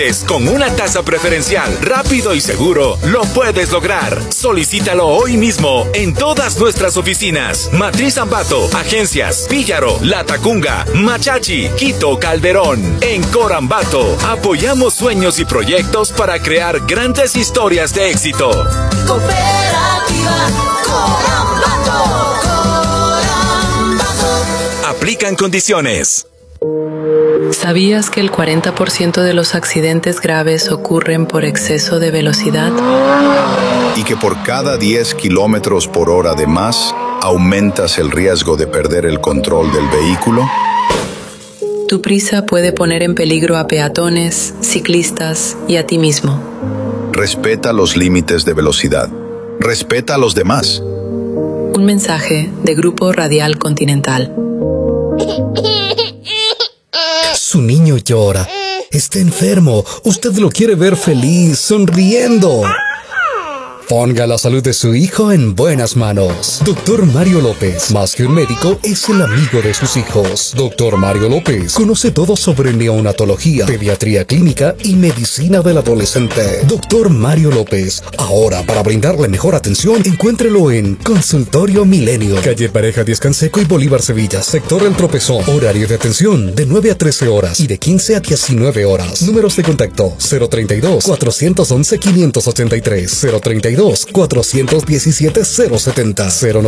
Con una tasa preferencial, rápido y seguro, lo puedes lograr. Solicítalo hoy mismo en todas nuestras oficinas. Matriz Ambato, Agencias, Píllaro, Latacunga, Machachi, Quito, Calderón. En Corambato, apoyamos sueños y proyectos para crear grandes historias de éxito. Cooperativa Corambato. Aplican condiciones. ¿Sabías que el 40% de los accidentes graves ocurren por exceso de velocidad? Y que por cada 10 kilómetros por hora de más, aumentas el riesgo de perder el control del vehículo. Tu prisa puede poner en peligro a peatones, ciclistas y a ti mismo. Respeta los límites de velocidad. Respeta a los demás. Un mensaje de Grupo Radial Continental. Su niño llora. Está enfermo. Usted lo quiere ver feliz, sonriendo. Ponga la salud de su hijo en buenas manos. Doctor Mario López, más que un médico, es el amigo de sus hijos. Doctor Mario López conoce todo sobre neonatología, pediatría clínica y medicina del adolescente. Doctor Mario López, ahora para brindarle mejor atención, encuéntrelo en Consultorio Milenio, calle Pareja 10 Canseco y Bolívar Sevilla, sector El Tropezón. Horario de atención de 9 a 13 horas y de 15 a 19 horas. Números de contacto 032-411-583, 032-417-070,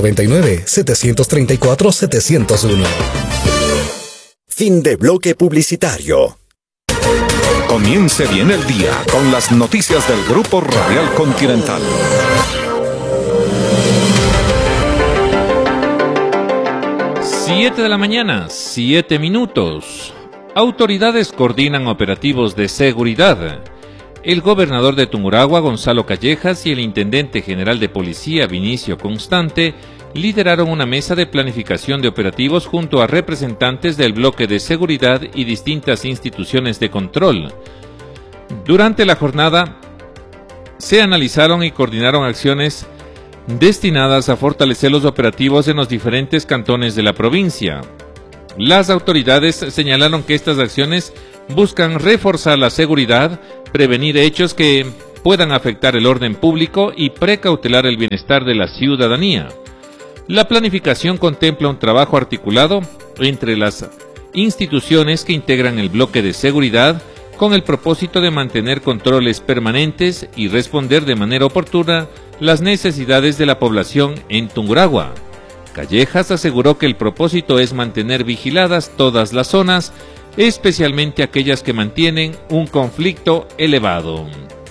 099-734-701. Fin de bloque publicitario. Comience bien el día con las noticias del Grupo Radial Continental. Siete de la mañana, 7 minutos. Autoridades coordinan operativos de seguridad. El gobernador de Tungurahua, Gonzalo Callejas, y el intendente general de policía, Vinicio Constante, lideraron una mesa de planificación de operativos junto a representantes del bloque de seguridad y distintas instituciones de control. Durante la jornada, se analizaron y coordinaron acciones destinadas a fortalecer los operativos en los diferentes cantones de la provincia. Las autoridades señalaron que estas acciones buscan reforzar la seguridad, prevenir hechos que puedan afectar el orden público y precautelar el bienestar de la ciudadanía. La planificación contempla un trabajo articulado entre las instituciones que integran el bloque de seguridad con el propósito de mantener controles permanentes y responder de manera oportuna las necesidades de la población en Tungurahua. Callejas aseguró que el propósito es mantener vigiladas todas las zonas, especialmente aquellas que mantienen un conflicto elevado.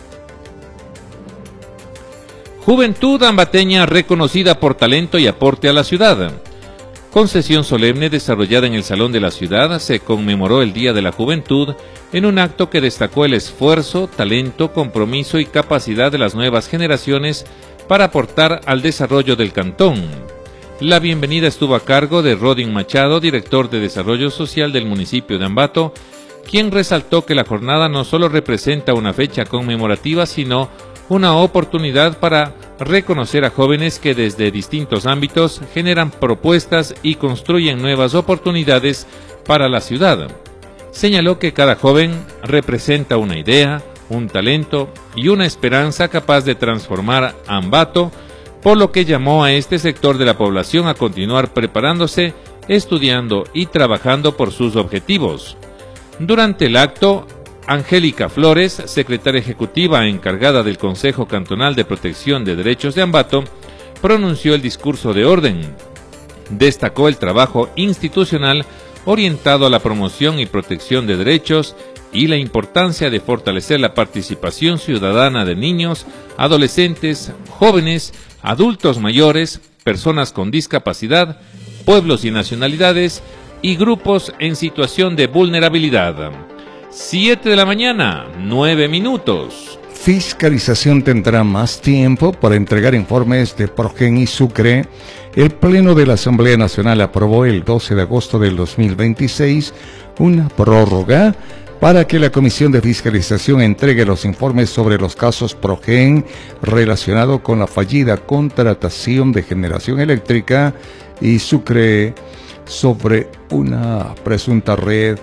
Juventud ambateña reconocida por talento y aporte a la ciudad. Con sesión solemne desarrollada en el Salón de la Ciudad, se conmemoró el Día de la Juventud en un acto que destacó el esfuerzo, talento, compromiso y capacidad de las nuevas generaciones para aportar al desarrollo del cantón. La bienvenida estuvo a cargo de Rodin Machado, director de Desarrollo Social del municipio de Ambato, quien resaltó que la jornada no solo representa una fecha conmemorativa, sino una oportunidad para reconocer a jóvenes que desde distintos ámbitos generan propuestas y construyen nuevas oportunidades para la ciudad. Señaló que cada joven representa una idea, un talento y una esperanza capaz de transformar Ambato, por lo que llamó a este sector de la población a continuar preparándose, estudiando y trabajando por sus objetivos. Durante el acto, Angélica Flores, secretaria ejecutiva encargada del Consejo Cantonal de Protección de Derechos de Ambato, pronunció el discurso de orden. Destacó el trabajo institucional orientado a la promoción y protección de derechos y la importancia de fortalecer la participación ciudadana de niños, adolescentes, jóvenes, adultos mayores, personas con discapacidad, pueblos y nacionalidades y grupos en situación de vulnerabilidad. 7 de la mañana, 9 minutos. Fiscalización tendrá más tiempo para entregar informes de Progen y Sucre. El Pleno de la Asamblea Nacional aprobó el 12 de agosto del 2026 una prórroga para que la Comisión de Fiscalización entregue los informes sobre los casos Progen relacionados con la fallida contratación de generación eléctrica y Sucre sobre una presunta red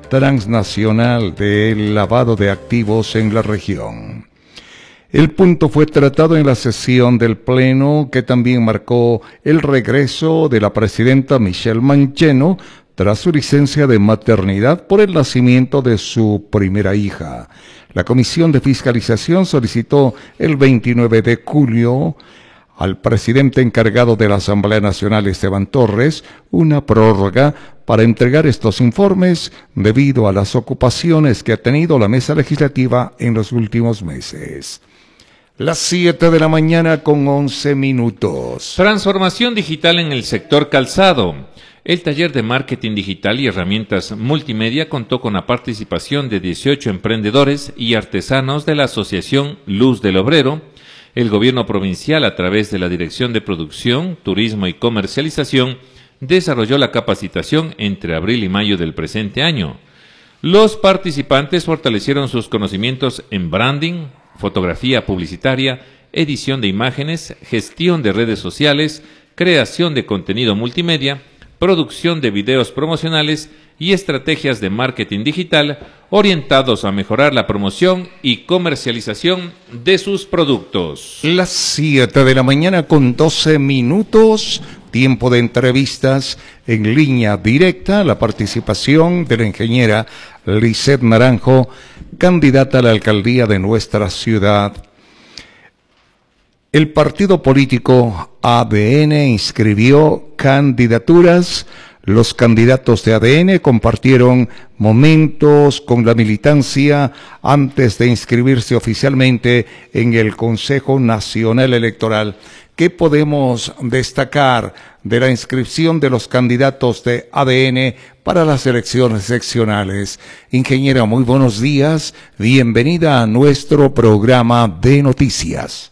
transnacional del lavado de activos en la región. El punto fue tratado en la sesión del Pleno, que también marcó el regreso de la presidenta Michelle Mancheno tras su licencia de maternidad por el nacimiento de su primera hija. La Comisión de Fiscalización solicitó el 29 de julio al presidente encargado de la Asamblea Nacional, Esteban Torres, una prórroga para entregar estos informes debido a las ocupaciones que ha tenido la mesa legislativa en los últimos meses. Las 7 de la mañana con 11 minutos. Transformación digital en el sector calzado. El taller de marketing digital y herramientas multimedia contó con la participación de 18 emprendedores y artesanos de la Asociación Luz del Obrero. El gobierno provincial, a través de la Dirección de Producción, Turismo y Comercialización, desarrolló la capacitación entre abril y mayo del presente año. Los participantes fortalecieron sus conocimientos en branding, fotografía publicitaria, edición de imágenes, gestión de redes sociales, creación de contenido multimedia, producción de videos promocionales y estrategias de marketing digital orientados a mejorar la promoción y comercialización de sus productos. Las 7 de la mañana con 12 minutos, tiempo de entrevistas en línea directa, la participación de la ingeniera Lisette Naranjo, candidata a la alcaldía de nuestra ciudad. El partido político ADN inscribió candidaturas. Los candidatos de ADN compartieron momentos con la militancia antes de inscribirse oficialmente en el Consejo Nacional Electoral. ¿Qué podemos destacar de la inscripción de los candidatos de ADN para las elecciones seccionales? Ingeniera, muy buenos días. Bienvenida a nuestro programa de noticias.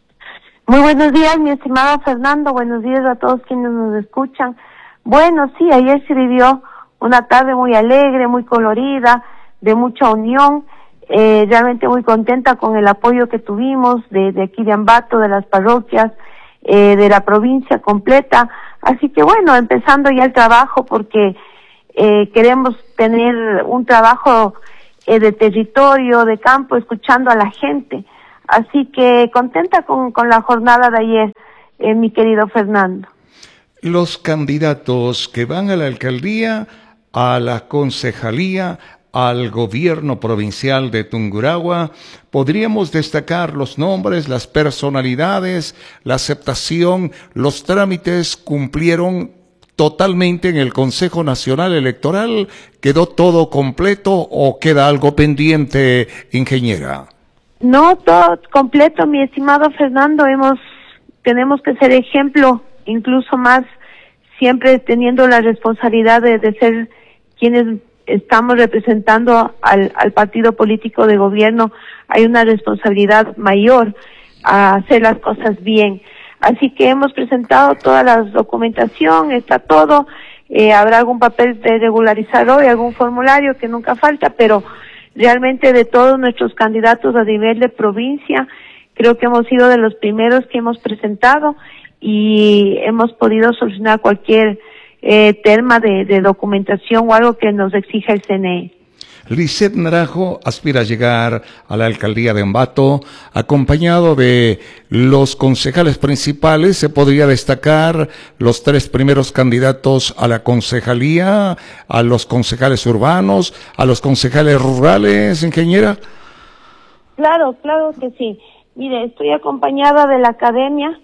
Muy buenos días, mi estimado Fernando. Buenos días a todos quienes nos escuchan. Bueno, sí, ayer se vivió una tarde muy alegre, muy colorida, de mucha unión. Realmente muy contenta con el apoyo que tuvimos de aquí de Ambato, de las parroquias, de la provincia completa. Así que bueno, empezando ya el trabajo, porque queremos tener un trabajo de territorio, de campo, escuchando a la gente. Así que contenta con la jornada de ayer, mi querido Fernando. Los candidatos que van a la alcaldía, a la concejalía, al gobierno provincial de Tungurahua, podríamos destacar los nombres, las personalidades, la aceptación, los trámites cumplieron totalmente en el Consejo Nacional Electoral. ¿Quedó todo completo o queda algo pendiente, ingeniera? No, todo completo, mi estimado Fernando. Tenemos que ser ejemplo, incluso más, siempre teniendo la responsabilidad de ser quienes estamos representando al partido político de gobierno. Hay una responsabilidad mayor a hacer las cosas bien. Así que hemos presentado toda la documentación, está todo. Habrá algún papel de regularizar hoy, algún formulario que nunca falta, pero realmente de todos nuestros candidatos a nivel de provincia, creo que hemos sido de los primeros que hemos presentado y hemos podido solucionar cualquier tema de documentación o algo que nos exija el CNE. Lisette Naranjo aspira a llegar a la alcaldía de Ambato, acompañado de los concejales principales. Se podría destacar los 3 primeros candidatos a la concejalía, a los concejales urbanos, a los concejales rurales, ingeniera. Claro que sí. Mire, estoy acompañada de la academia.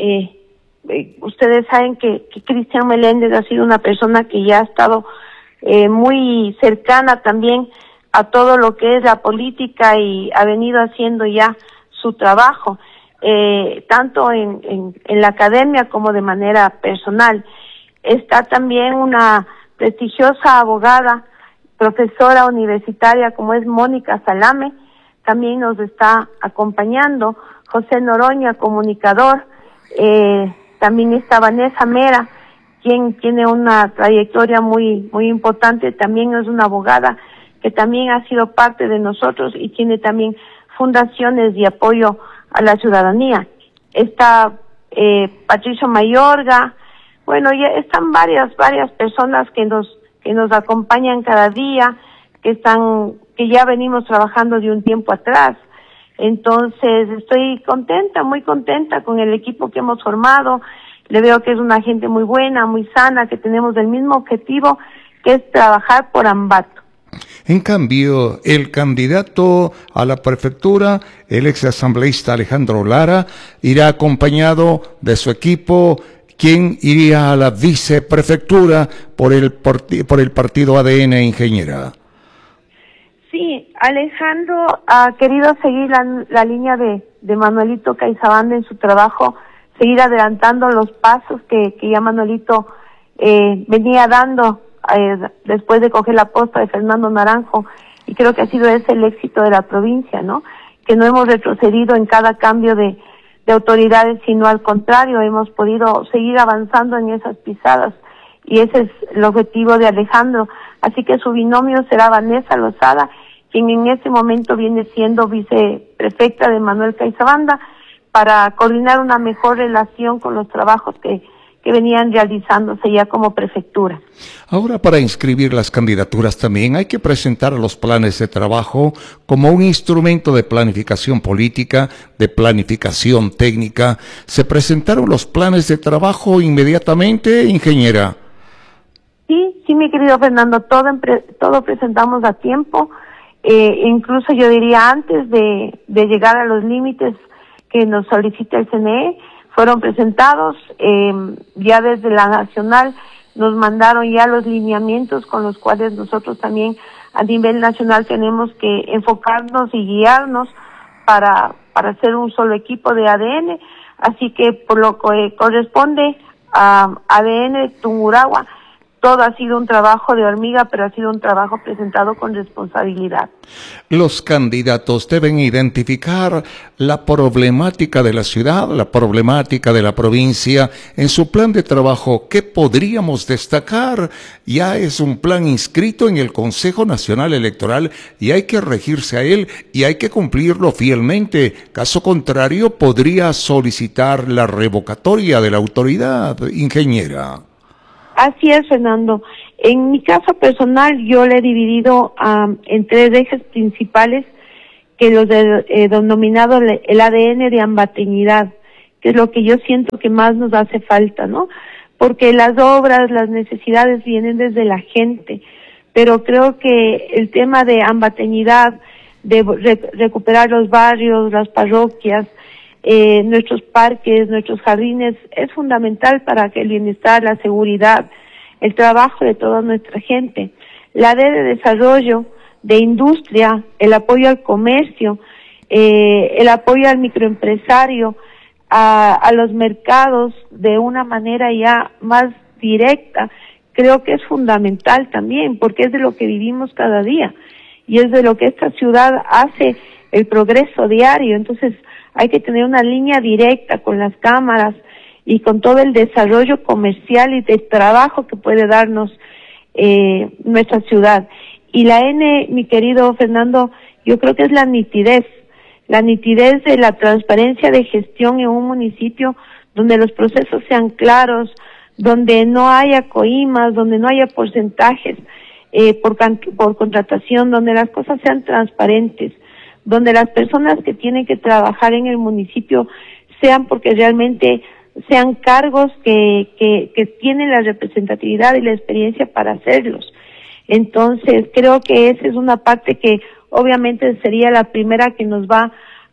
Ustedes saben que Cristian Meléndez ha sido una persona que ya ha estado muy cercana también a todo lo que es la política y ha venido haciendo ya su trabajo, tanto en la academia como de manera personal. Está también una prestigiosa abogada, profesora universitaria como es Mónica Salame, también nos está acompañando. José Noroña, comunicador, también está Vanessa Mera, quien tiene una trayectoria muy importante, también es una abogada que también ha sido parte de nosotros y tiene también fundaciones de apoyo a la ciudadanía. Está Patricio Mayorga, bueno, ya están varias personas que nos acompañan cada día. que ya venimos trabajando de un tiempo atrás. Entonces estoy contenta, muy contenta con el equipo que hemos formado. Le veo que es una gente muy buena, muy sana, que tenemos el mismo objetivo, que es trabajar por Ambato. En cambio, el candidato a la prefectura, el ex asambleísta Alejandro Lara, irá acompañado de su equipo. ¿Quién iría a la viceprefectura por el partido ADN, ingeniera? Sí, Alejandro ha querido seguir la línea de Manuelito Caizabanda en su trabajo, seguir adelantando los pasos que ya Manuelito venía dando después de coger la posta de Fernando Naranjo, y creo que ha sido ese el éxito de la provincia, ¿no? Que no hemos retrocedido en cada cambio de autoridades, sino al contrario, hemos podido seguir avanzando en esas pisadas, y ese es el objetivo de Alejandro. Así que su binomio será Vanessa Lozada, quien en este momento viene siendo viceprefecta de Manuel Caizabanda, para coordinar una mejor relación con los trabajos que venían realizándose ya como prefectura. Ahora, para inscribir las candidaturas también hay que presentar los planes de trabajo como un instrumento de planificación política, de planificación técnica. ¿Se presentaron los planes de trabajo inmediatamente, ingeniera? Sí, mi querido Fernando, todo presentamos a tiempo, incluso yo diría antes de llegar a los límites que nos solicita el CNE, fueron presentados. Ya desde la nacional nos mandaron ya los lineamientos con los cuales nosotros también a nivel nacional tenemos que enfocarnos y guiarnos para hacer un solo equipo de ADN. Así que por lo que corresponde a ADN Tungurahua, todo ha sido un trabajo de hormiga, pero ha sido un trabajo presentado con responsabilidad. Los candidatos deben identificar la problemática de la ciudad, la problemática de la provincia. En su plan de trabajo, ¿qué podríamos destacar? Ya es un plan inscrito en el Consejo Nacional Electoral y hay que regirse a él y hay que cumplirlo fielmente. Caso contrario, podría solicitar la revocatoria de la autoridad, ingeniera. Así es, Fernando. En mi caso personal, yo le he dividido en tres ejes principales, que los denominado el ADN de ambateñidad, que es lo que yo siento que más nos hace falta, ¿no? Porque las obras, las necesidades vienen desde la gente, pero creo que el tema de ambateñidad, de recuperar los barrios, las parroquias, nuestros parques, nuestros jardines, es fundamental para que el bienestar, la seguridad, el trabajo de toda nuestra gente. La de desarrollo, de industria, el apoyo al comercio, el apoyo al microempresario, a los mercados de una manera ya más directa, creo que es fundamental también, porque es de lo que vivimos cada día y es de lo que esta ciudad hace el progreso diario. Entonces, hay que tener una línea directa con las cámaras y con todo el desarrollo comercial y de trabajo que puede darnos nuestra ciudad. Y la N, mi querido Fernando, yo creo que es la nitidez de la transparencia de gestión en un municipio donde los procesos sean claros, donde no haya coimas, donde no haya porcentajes por contratación, donde las cosas sean transparentes, donde las personas que tienen que trabajar en el municipio sean porque realmente sean cargos que tienen la representatividad y la experiencia para hacerlos. Entonces, creo que esa es una parte que obviamente sería la primera que nos va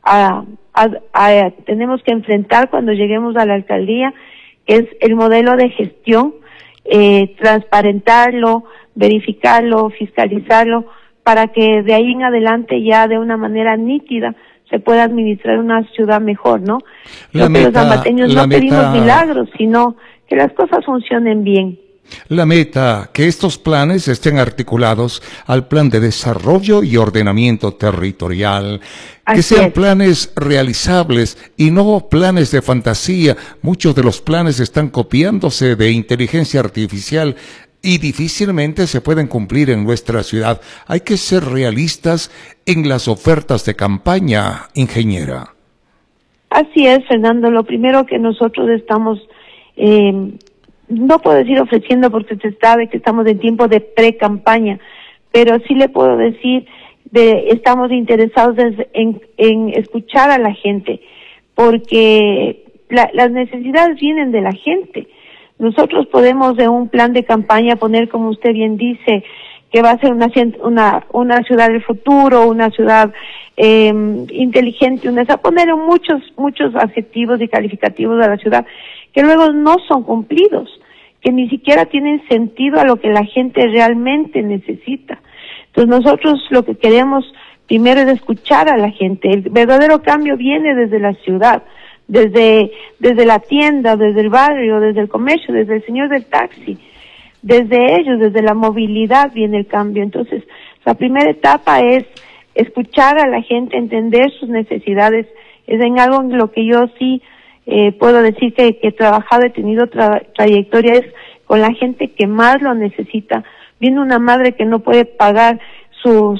tenemos que enfrentar cuando lleguemos a la alcaldía, que es el modelo de gestión, transparentarlo, verificarlo, fiscalizarlo, para que de ahí en adelante ya de una manera nítida se pueda administrar una ciudad mejor, ¿no? Creo que los ambateños no pedimos milagros, sino que las cosas funcionen bien. La meta, que estos planes estén articulados al plan de desarrollo y ordenamiento territorial, que sean planes realizables y no planes de fantasía. Muchos de los planes están copiándose de inteligencia artificial y difícilmente se pueden cumplir en nuestra ciudad. Hay que ser realistas en las ofertas de campaña, ingeniera. Así es, Fernando. Lo primero que nosotros estamos, no puedo decir ofreciendo porque se sabe que estamos en tiempo de pre-campaña, pero sí le puedo decir, estamos interesados en escuchar a la gente, porque las necesidades vienen de la gente. Nosotros podemos de un plan de campaña poner, como usted bien dice, que va a ser una ciudad del futuro, una ciudad inteligente, poner muchos adjetivos y calificativos a la ciudad que luego no son cumplidos, que ni siquiera tienen sentido a lo que la gente realmente necesita. Entonces nosotros lo que queremos primero es escuchar a la gente. El verdadero cambio viene desde la ciudad, desde la tienda, desde el barrio, desde el comercio, desde el señor del taxi. Desde ellos, desde la movilidad viene el cambio. Entonces, la primera etapa es escuchar a la gente, entender sus necesidades. Es en algo en lo que yo sí puedo decir que he trabajado, he tenido trayectoria, es con la gente que más lo necesita. Viene una madre que no puede pagar su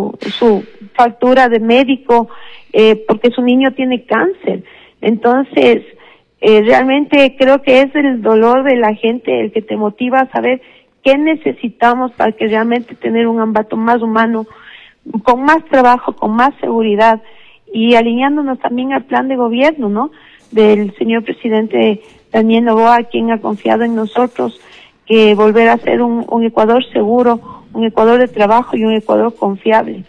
factura de médico porque su niño tiene cáncer. Entonces, realmente creo que es el dolor de la gente el que te motiva a saber qué necesitamos para que realmente tener un Ambato más humano, con más trabajo, con más seguridad y alineándonos también al plan de gobierno, ¿no? Del señor presidente Daniel Noboa, quien ha confiado en nosotros que volver a ser un Ecuador seguro, un Ecuador de trabajo y un Ecuador confiable.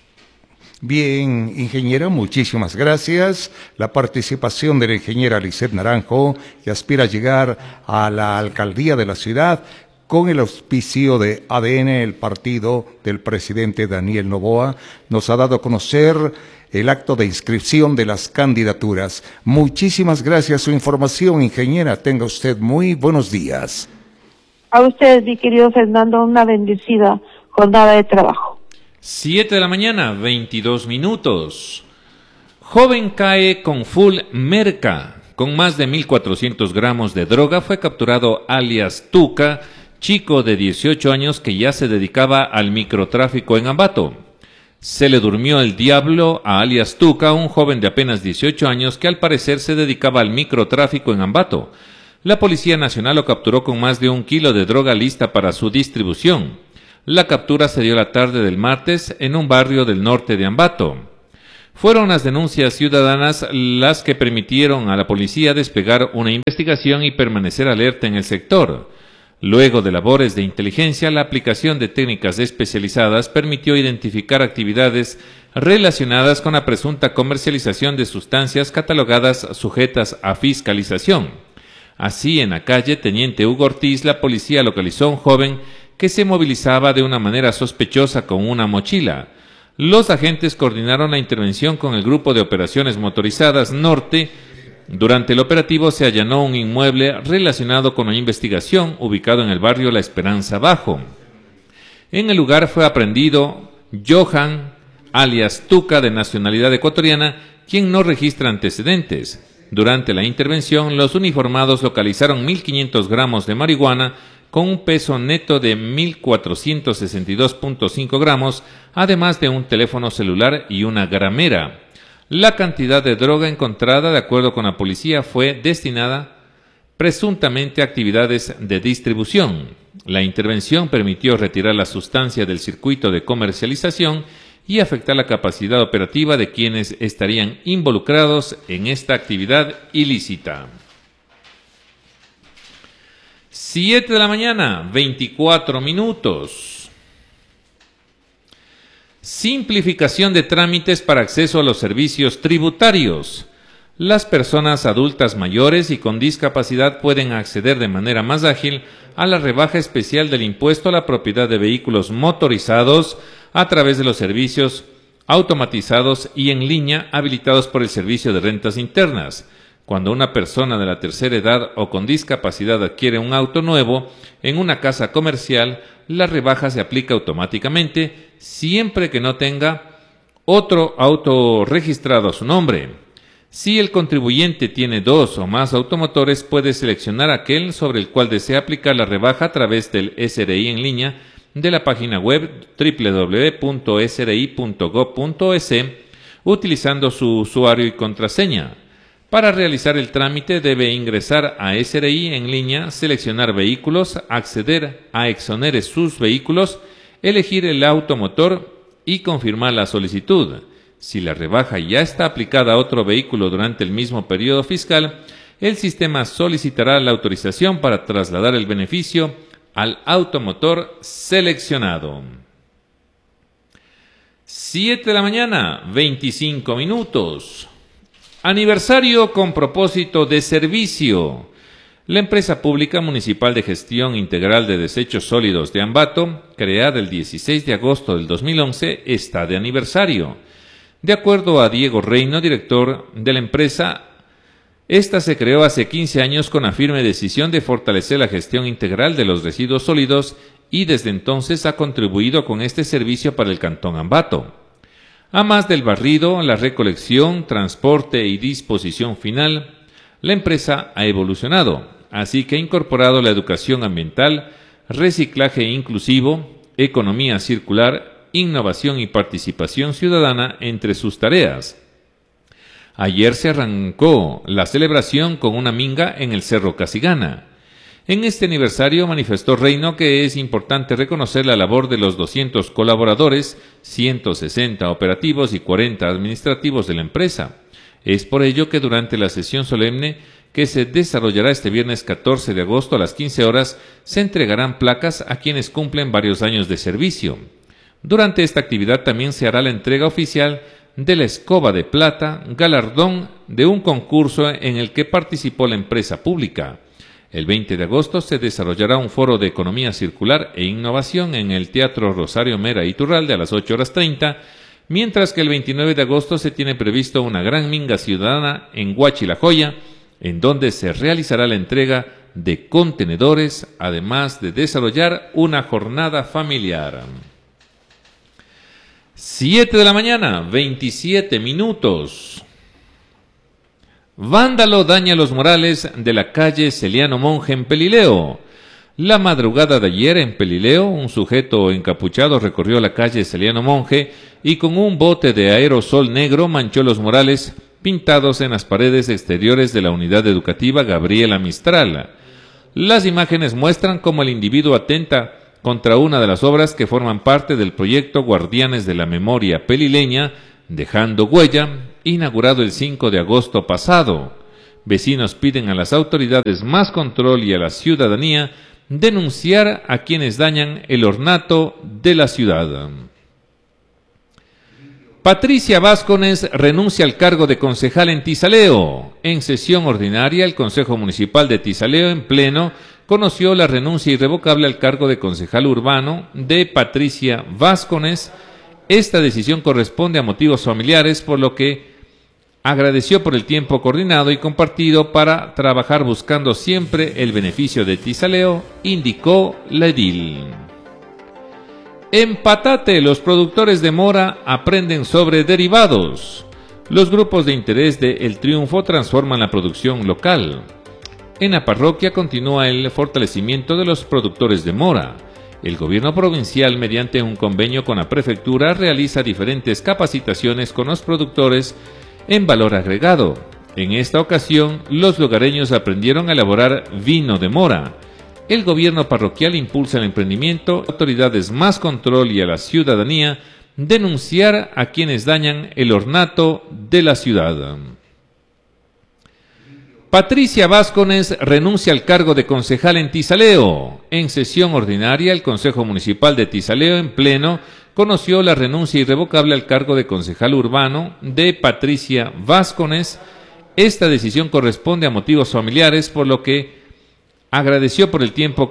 Bien, ingeniera, muchísimas gracias. La participación de la ingeniera Lisset Naranjo, que aspira a llegar a la alcaldía de la ciudad con el auspicio de ADN, el partido del presidente Daniel Noboa, nos ha dado a conocer el acto de inscripción de las candidaturas. Muchísimas gracias por su información, ingeniera. Tenga usted muy buenos días. A ustedes, mi querido Fernando, una bendecida jornada de trabajo. 7 de la mañana, 22 minutos. Joven cae con full merca. Con más de 1.400 gramos de droga fue capturado alias Tuca, chico de 18 años que ya se dedicaba al microtráfico en Ambato. Se le durmió el diablo a alias Tuca, un joven de apenas 18 años que al parecer se dedicaba al microtráfico en Ambato. La Policía Nacional lo capturó con más de 1 kilo de droga lista para su distribución. La captura se dio la tarde del martes en un barrio del norte de Ambato. Fueron las denuncias ciudadanas las que permitieron a la policía desplegar una investigación y permanecer alerta en el sector. Luego de labores de inteligencia, la aplicación de técnicas especializadas permitió identificar actividades relacionadas con la presunta comercialización de sustancias catalogadas sujetas a fiscalización. Así, en la calle Teniente Hugo Ortiz, la policía localizó a un joven que se movilizaba de una manera sospechosa con una mochila. Los agentes coordinaron la intervención con el Grupo de Operaciones Motorizadas Norte. Durante el operativo se allanó un inmueble relacionado con la investigación ubicado en el barrio La Esperanza Bajo. En el lugar fue aprehendido Johan, alias Tuca, de nacionalidad ecuatoriana, quien no registra antecedentes. Durante la intervención, los uniformados localizaron 1.500 gramos de marihuana con un peso neto de 1.462.5 gramos, además de un teléfono celular y una gramera. La cantidad de droga encontrada, de acuerdo con la policía, fue destinada presuntamente a actividades de distribución. La intervención permitió retirar la sustancia del circuito de comercialización y afectar la capacidad operativa de quienes estarían involucrados en esta actividad ilícita. 7 de la mañana, 24 minutos. Simplificación de trámites para acceso a los servicios tributarios. Las personas adultas mayores y con discapacidad pueden acceder de manera más ágil a la rebaja especial del impuesto a la propiedad de vehículos motorizados a través de los servicios automatizados y en línea habilitados por el Servicio de Rentas Internas. Cuando una persona de la tercera edad o con discapacidad adquiere un auto nuevo en una casa comercial, la rebaja se aplica automáticamente siempre que no tenga otro auto registrado a su nombre. Si el contribuyente tiene 2 o más automotores, puede seleccionar aquel sobre el cual desea aplicar la rebaja a través del SRI en línea de la página web www.sri.gov.es utilizando su usuario y contraseña. Para realizar el trámite debe ingresar a SRI en línea, seleccionar vehículos, acceder a Exonere sus vehículos, elegir el automotor y confirmar la solicitud. Si la rebaja ya está aplicada a otro vehículo durante el mismo periodo fiscal, el sistema solicitará la autorización para trasladar el beneficio al automotor seleccionado. 7 de la mañana, 25 minutos. Aniversario con propósito de servicio. La empresa pública municipal de gestión integral de desechos sólidos de Ambato, creada el 16 de agosto del 2011, está de aniversario. De acuerdo a Diego Reino, director de la empresa, esta se creó hace 15 años con la firme decisión de fortalecer la gestión integral de los residuos sólidos y desde entonces ha contribuido con este servicio para el Cantón Ambato. A más del barrido, la recolección, transporte y disposición final, la empresa ha evolucionado, así que ha incorporado la educación ambiental, reciclaje inclusivo, economía circular, innovación y participación ciudadana entre sus tareas. Ayer se arrancó la celebración con una minga en el Cerro Casigana. En este aniversario manifestó Reino que es importante reconocer la labor de los 200 colaboradores, 160 operativos y 40 administrativos de la empresa. Es por ello que durante la sesión solemne que se desarrollará este viernes 14 de agosto a las 15 horas se entregarán placas a quienes cumplen varios años de servicio. Durante esta actividad también se hará la entrega oficial de la Escoba de Plata, galardón de un concurso en el que participó la empresa pública. El 20 de agosto se desarrollará un foro de economía circular e innovación en el Teatro Rosario Mera Iturralde a las 8:30, mientras que el 29 de agosto se tiene previsto una gran minga ciudadana en Huachilajoya, en donde se realizará la entrega de contenedores, además de desarrollar una jornada familiar. 7 de la mañana, 27 minutos. Vándalo daña los murales de la calle Celiano Monje en Pelileo. La madrugada de ayer en Pelileo, un sujeto encapuchado recorrió la calle Celiano Monje y con un bote de aerosol negro manchó los murales pintados en las paredes exteriores de la unidad educativa Gabriela Mistral. Las imágenes muestran cómo el individuo atenta contra una de las obras que forman parte del proyecto Guardianes de la Memoria Pelileña, dejando huella, inaugurado el 5 de agosto pasado. Vecinos piden a las autoridades más control y a la ciudadanía denunciar a quienes dañan el ornato de la ciudad. Patricia Vázquez renuncia al cargo de concejal en Tizaleo. En sesión ordinaria, el Consejo Municipal de Tizaleo en pleno conoció la renuncia irrevocable al cargo de concejal urbano de Patricia Vázquez. Esta decisión corresponde a motivos familiares, por lo que agradeció por el tiempo coordinado y compartido para trabajar buscando siempre el beneficio de Tizaleo, indicó la edil. En Patate, los productores de mora aprenden sobre derivados. Los grupos de interés de El Triunfo transforman la producción local. En la parroquia continúa el fortalecimiento de los productores de mora. El gobierno provincial, mediante un convenio con la prefectura, realiza diferentes capacitaciones con los productores en valor agregado. En esta ocasión, los lugareños aprendieron a elaborar vino de mora. El gobierno parroquial impulsa el emprendimiento, autoridades más control y a la ciudadanía denunciar a quienes dañan el ornato de la ciudad. Patricia Vázquez renuncia al cargo de concejal en Tizaleo. En sesión ordinaria, el Consejo Municipal de Tizaleo en pleno conoció la renuncia irrevocable al cargo de concejal urbano de Patricia Vázquez. Esta decisión corresponde a motivos familiares, por lo que agradeció por el tiempo